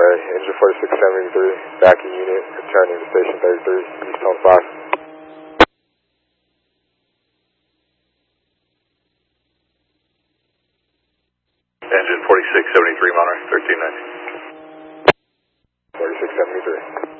engine 4673, backing unit, returning to station 33, East on 5. Engine 4673, Monterey, 1390. 4673.